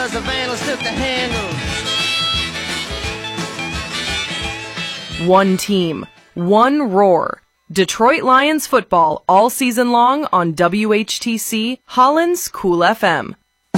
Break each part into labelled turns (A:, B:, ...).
A: 'cause the vandals took the handle.
B: One team, one roar. Detroit Lions football all season long on WHTC, Holland's Cool FM.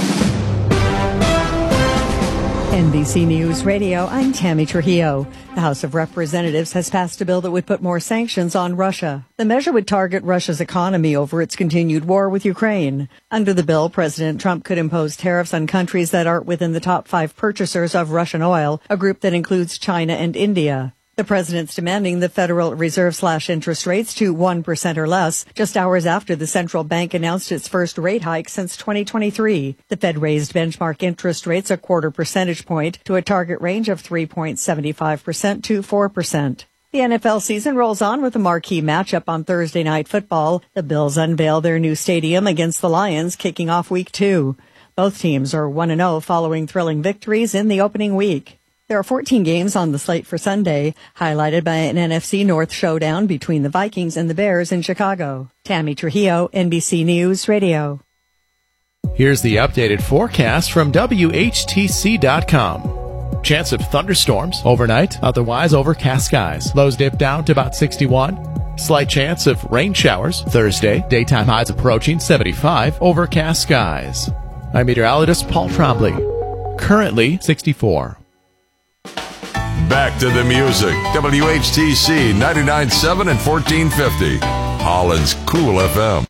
C: NBC News Radio, I'm Tammy Trujillo. The House of Representatives has passed a bill that would put more sanctions on Russia. The measure would target Russia's economy over its continued war with Ukraine. Under the bill, President Trump could impose tariffs on countries that aren't within the top 5 purchasers of Russian oil, a group that includes China and India. The president's demanding the Federal Reserve slash interest rates to 1% or less, just hours after the central bank announced its first rate hike since 2023. The Fed raised benchmark interest rates a 0.25 percentage point to a target range of 3.75% to 4%. The NFL season rolls on with a marquee matchup on Thursday Night Football. The Bills unveil their new stadium against the Lions, kicking off Week 2. Both teams are 1-0 following thrilling victories in the opening week. There are 14 games on the slate for Sunday, highlighted by an NFC North showdown between the Vikings and the Bears in Chicago. Tammy Trujillo, NBC News Radio.
D: Here's the updated forecast from WHTC.com. Chance of thunderstorms overnight, otherwise overcast skies. Lows dip down to about 61. Slight chance of rain showers Thursday. Daytime highs approaching 75. Overcast skies. I'm meteorologist Paul Trombley. Currently 64.
E: Back to the music. WHTC 99.7 and 1450. Holland's Cool FM.